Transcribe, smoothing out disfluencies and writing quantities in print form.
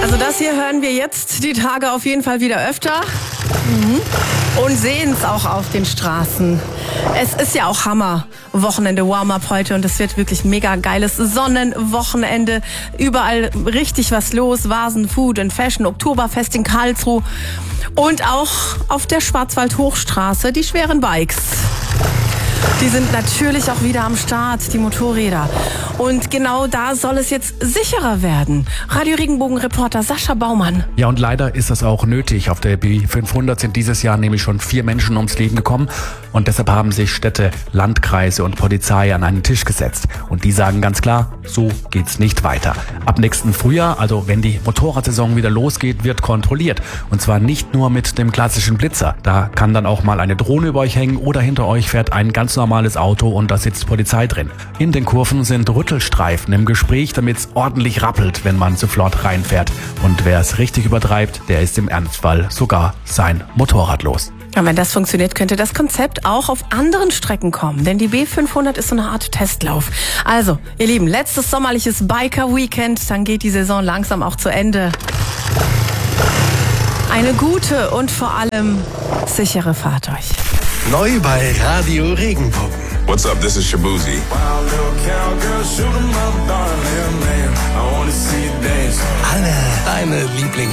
Also das hier hören wir jetzt die Tage auf jeden Fall wieder öfter. Und sehen es auch auf den Straßen. Es ist ja auch Hammer. Wochenende Warm-Up heute und es wird wirklich mega geiles Sonnenwochenende. Überall richtig was los. Vasen, Food and Fashion, Oktoberfest in Karlsruhe. Und auch auf der Schwarzwald-Hochstraße die schweren Bikes. Die sind natürlich auch wieder am Start, die Motorräder. Und genau da soll es jetzt sicherer werden. Radio Regenbogen-Reporter Sascha Baumann. Ja, und leider ist das auch nötig. Auf der B500 sind dieses Jahr nämlich schon 4 Menschen ums Leben gekommen. Und deshalb haben sich Städte, Landkreise und Polizei an einen Tisch gesetzt. Und die sagen ganz klar, so geht's nicht weiter. Ab nächsten Frühjahr, also wenn die Motorradsaison wieder losgeht, wird kontrolliert. Und zwar nicht nur mit dem klassischen Blitzer. Da kann dann auch mal eine Drohne über euch hängen oder hinter euch fährt ein ganz normales Auto und da sitzt Polizei drin. In den Kurven sind Rüttelstreifen im Gespräch, damit es ordentlich rappelt, wenn man zu flott reinfährt. Und wer es richtig übertreibt, der ist im Ernstfall sogar sein Motorrad los. Und wenn das funktioniert, könnte das Konzept auch auf anderen Strecken kommen. Denn die B500 ist so eine Art Testlauf. Also, ihr Lieben, letztes sommerliches Biker-Weekend, dann geht die Saison langsam auch zu Ende. Eine gute und vor allem sichere Fahrt euch. Neu bei Radio Regenbogen. What's up, this is Shabuzi. Alle deine Lieblings